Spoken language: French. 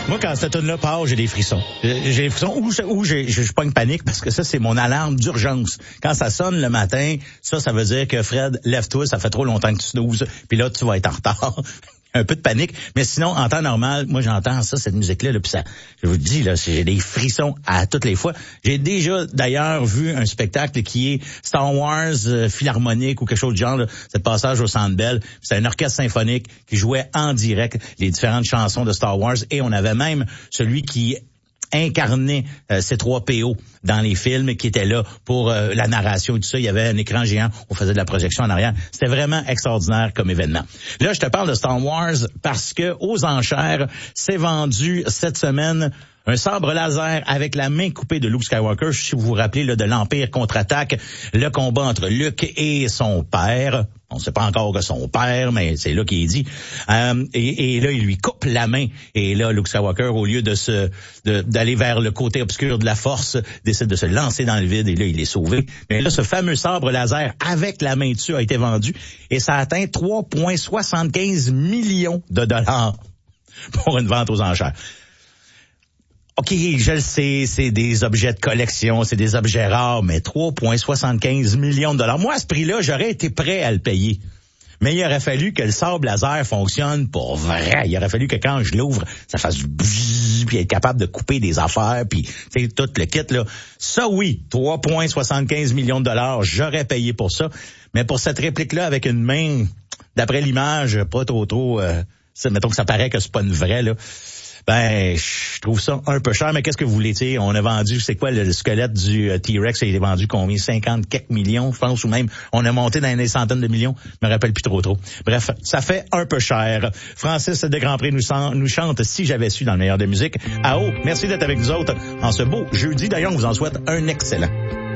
Moi, quand cette tune-là part, j'ai des frissons. J'ai des frissons ou je pogne panique parce que ça, c'est mon alarme d'urgence. Quand ça sonne le matin, ça veut dire que Fred, lève-toi, ça fait trop longtemps que tu snoozes, puis là, tu vas être en retard. Un peu de panique, mais sinon, en temps normal, moi, j'entends ça, cette musique-là, puis ça, je vous dis, là, j'ai des frissons à toutes les fois. J'ai déjà, d'ailleurs, vu un spectacle qui est Star Wars Philharmonique ou quelque chose de genre, là, c'est le passage au Centre Bell. C'est un orchestre symphonique qui jouait en direct les différentes chansons de Star Wars, et on avait même celui qui incarnait C3PO dans les films, qui était là pour la narration et tout ça. Il y avait un écran géant, on faisait de la projection en arrière. C'était vraiment extraordinaire comme événement. Là, je te parle de Star Wars parce que aux enchères, c'est vendu cette semaine un sabre laser avec la main coupée de Luke Skywalker. Si vous vous rappelez là, de l'Empire contre-attaque, le combat entre Luke et son père. On ne sait pas encore que son père, mais c'est là qu'il est dit. Et là, il lui coupe la main. Et là, Luke Skywalker, au lieu d'aller vers le côté obscur de la Force, décide de se lancer dans le vide. Et là, il est sauvé. Mais là, ce fameux sabre laser avec la main dessus a été vendu. Et ça a atteint 3,75 millions de dollars pour une vente aux enchères. OK, je le sais, c'est des objets de collection, c'est des objets rares, mais 3,75 millions de dollars. Moi, à ce prix-là, j'aurais été prêt à le payer. Mais il aurait fallu que le sabre laser fonctionne pour vrai. Il aurait fallu que quand je l'ouvre, ça fasse bzzz, puis être capable de couper des affaires, puis tout le kit, là. Ça, oui, 3,75 millions de dollars, j'aurais payé pour ça. Mais pour cette réplique-là, avec une main, d'après l'image, pas trop, mettons que ça paraît que c'est pas une vraie, là. Ben, je trouve ça un peu cher, mais qu'est-ce que vous voulez dire? On a vendu, c'est quoi, le squelette du T-Rex, il est vendu combien? 50 quelques millions, je pense, ou même, on a monté dans des centaines de millions, je me rappelle plus trop. Bref, ça fait un peu cher. Francis de Grand Prix nous chante Si j'avais su dans le meilleur de musique. À haut, merci d'être avec nous autres en ce beau jeudi. D'ailleurs, on vous en souhaite un excellent.